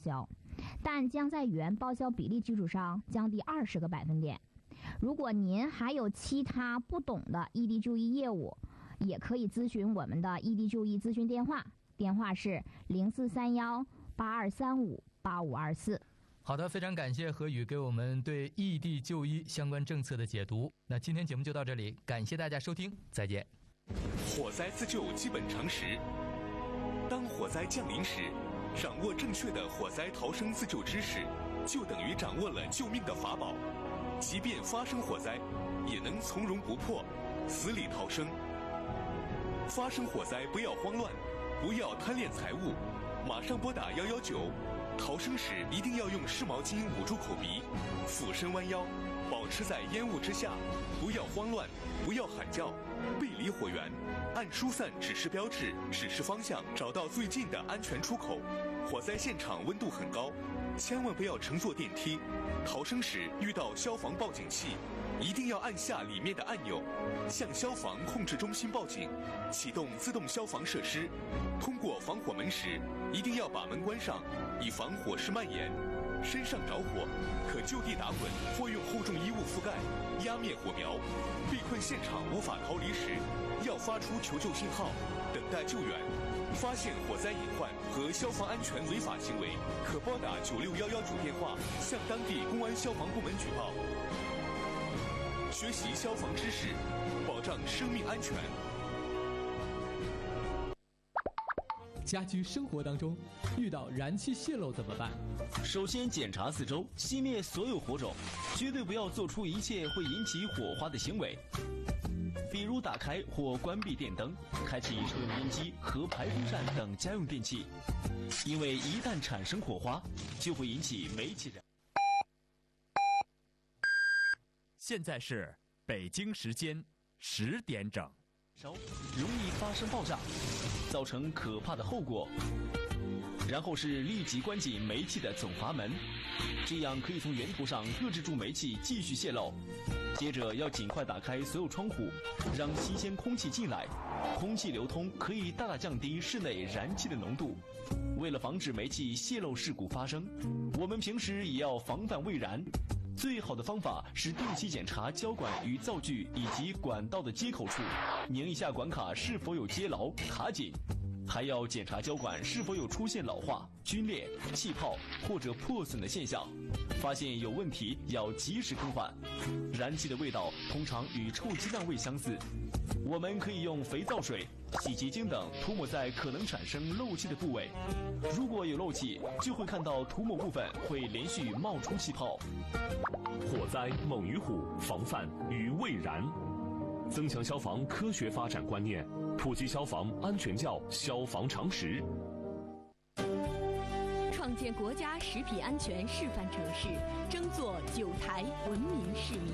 销，但将在原报销比例基础上降低20个百分点。如果您还有其他不懂的异地就医业务，也可以咨询我们的异地就医咨询电话，电话是0431-8235-8524。 好的，非常感谢何宇给我们对异地就医相关政策的解读。那今天节目就到这里，感谢大家收听，再见。 火灾自救基本常识：当火灾降临时，掌握正确的火灾逃生自救知识，就等于掌握了救命的法宝。即便发生火灾，也能从容不迫，死里逃生。发生火灾不要慌乱，不要贪恋财物，马上拨打119。逃生时一定要用湿毛巾捂住口鼻，俯身弯腰，保持在烟雾之下，不要慌乱，不要喊叫，背离火源，按疏散指示标志指示方向，找到最近的安全出口。火灾现场温度很高，千万不要乘坐电梯。逃生时遇到消防报警器，一定要按下里面的按钮，向消防控制中心报警，启动自动消防设施。通过防火门时，一定要把门关上，以防火势蔓延。身上着火，可就地打滚或用厚重衣物覆盖，压灭火苗。被困现场无法逃离时，要发出求救信号，等待救援。发现火灾隐患和消防安全违法行为，可拨打9611主电话，向当地公安消防部门举报。学习消防知识，保障生命安全。 家居生活当中遇到燃气泄漏怎么办？ 首先检查四周，熄灭所有火种，绝对不要做出一切会引起火花的行为，比如打开或关闭电灯，开启抽油烟机和排风扇等家用电器，因为一旦产生火花，就会引起煤气燃。 现在是北京时间10点整， 容易发生爆炸，造成可怕的后果。然后是立即关紧煤气的总阀门，这样可以从源头上遏制住煤气继续泄漏。接着要尽快打开所有窗户，让新鲜空气进来，空气流通可以大大降低室内燃气的浓度。为了防止煤气泄漏事故发生，我们平时也要防范未燃。最好的方法是定期检查胶管与灶具以及管道的接口处，拧一下管卡是否有接牢卡紧，还要检查胶管是否有出现老化、皲裂、气泡或者破损的现象，发现有问题要及时更换。燃气的味道通常与臭鸡蛋味相似，我们可以用肥皂水、洗洁精等涂抹在可能产生漏气的部位，如果有漏气，就会看到涂抹部分会连续冒出气泡。 火灾猛于虎，防范于未然。增强消防科学发展观念，普及消防安全教消防常识， 创建国家食品安全示范城市，争做9台文明市民。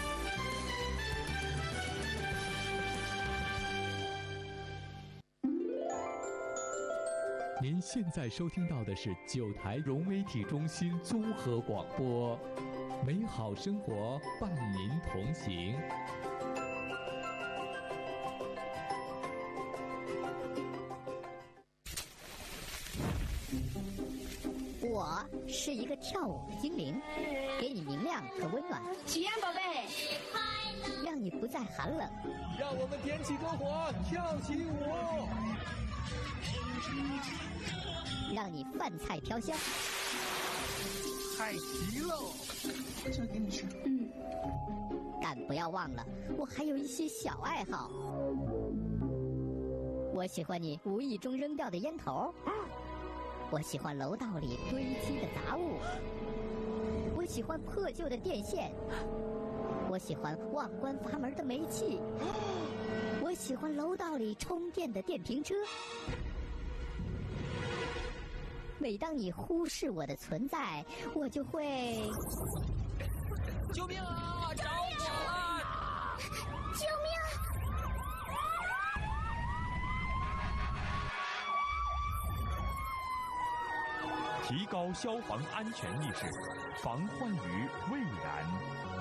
您现在收听到的是9台融媒体中心综合广播，美好生活伴您同行。 我是一个跳舞的精灵，给你明亮和温暖。 许愿宝贝， 让你不再寒冷。 让我们点起篝火，跳起舞。 让你饭菜飘香。 太极喽！ 这个给你吃。 但不要忘了，我还有一些小爱好。我喜欢你无意中扔掉的烟头。我喜欢楼道里堆积的杂物，我喜欢破旧的电线，我喜欢忘关阀门的煤气，我喜欢楼道里充电的电瓶车。每当你忽视我的存在，我就会…… 救命啊！着火了！ 救命！ 提高消防安全意识，防患于未然。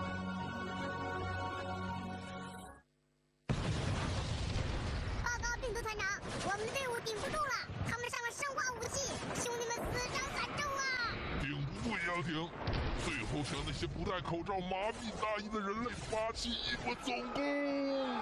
报告病毒团长，我们的队伍顶不住了，他们上了生化武器，兄弟们死伤惨重啊！ 家庭，最后向那些不戴口罩、麻痹大意的人类发起一波总攻！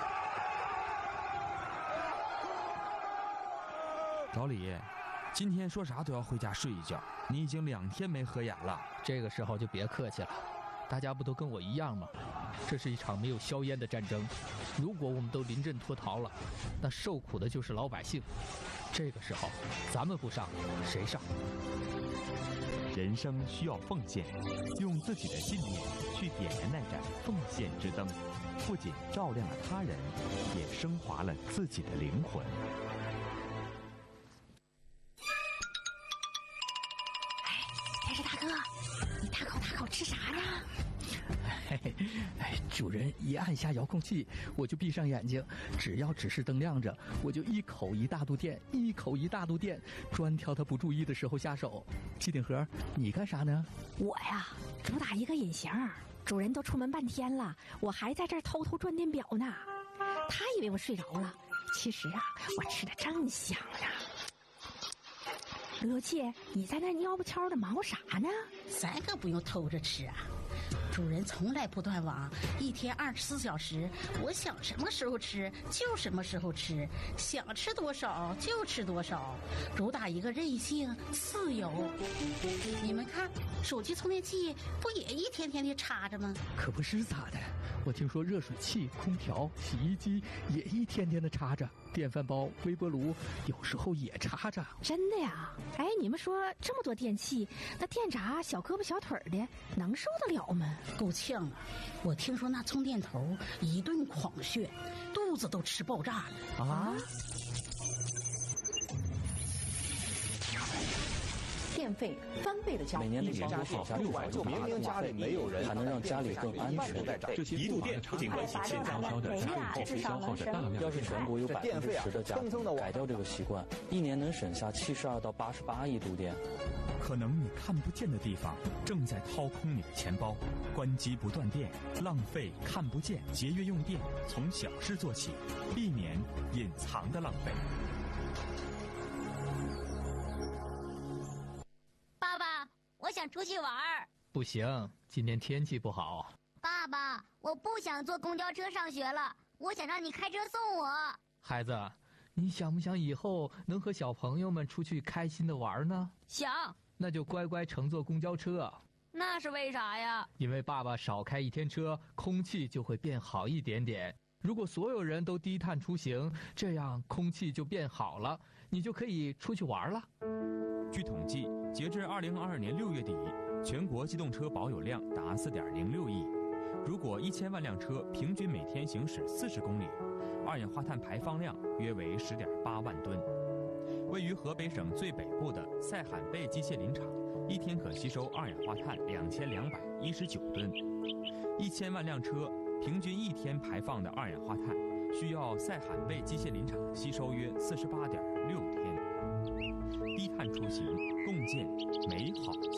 老李，今天说啥都要回家睡一觉，你已经2天没合眼了。 这个时候就别客气了，大家不都跟我一样吗？这是一场没有硝烟的战争，如果我们都临阵脱逃了，那受苦的就是老百姓。这个时候，咱们不上，谁上？ 人生需要奉献，用自己的信念去点燃那盏奉献之灯，不仅照亮了他人，也升华了自己的灵魂。 电视大哥，你大口吃啥呢？ 主人一按下遥控器，我就闭上眼睛，只要指示灯亮着，我就一口一大肚电，一口一大肚电，专挑他不注意的时候下手。机顶盒，你干啥呢？ 我呀，主打一个隐形，主人都出门半天了，我还在这儿偷转电表呢。他以为我睡着了，其实啊，我吃的正香呢。刘七，你在那蔫不悄的忙活啥呢？ 咱可不用偷着吃啊。主人从来不断网，1天24小时，我想什么时候吃就什么时候吃，想吃多少就吃多少，主打一个任性自由。你们看，手机充电器不也一天天的插着吗？ 可不是咋的，我听说热水器、空调、洗衣机也一天天的插着，电饭煲、微波炉有时候也插着。 真的呀？哎，你们说这么多电器，那电闸小胳膊小腿的能受得了吗？ 够呛啊！我听说那充电头一顿狂炫，肚子都吃爆炸了啊！ 电费翻倍的交， 每年的家里省下6万就明明家里没有人，还能让家里更安全。 这些一度电不仅关系现在烧的家里继续消耗着大量的要是全国有10%的家庭改掉这个习惯，1年能省下72到88亿度电。 可能你看不见的地方正在掏空你的钱包，关机不断电，浪费看不见，节约用电，从小事做起，避免隐藏的浪费。 爸爸，我想出去玩儿。 不行，今天天气不好。 爸爸，我不想坐公交车上学了，我想让你开车送我。 孩子，你想不想以后能和小朋友们出去开心的玩呢？ 想。 那就乖乖乘坐公交车。 那是为啥呀？ 因为爸爸少开1天车，空气就会变好一点点。如果所有人都低碳出行，这样空气就变好了，你就可以出去玩了。 据统计，截至2022年6月底，全国机动车保有量达4.06亿。如果1000万辆车平均每天行驶40公里，二氧化碳排放量约为10.8万吨。位于河北省最北部的塞罕贝机械林场，1天可吸收二氧化碳2219吨。1000万辆车平均1天排放的二氧化碳，需要塞罕贝机械林场吸收约48.6天。低碳出行，共建美好家。